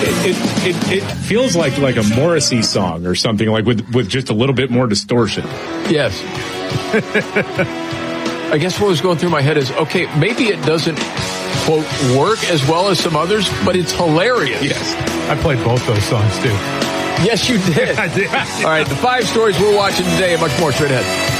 It feels like a Morrissey song or something, like with just a little bit more distortion. Yes. I guess what was going through my head is, okay, maybe it doesn't, quote, work as well as some others, but it's hilarious. Yes. I played both those songs, too. Yes, you did. I did. All right, the 5 stories we're watching today and much more straight ahead.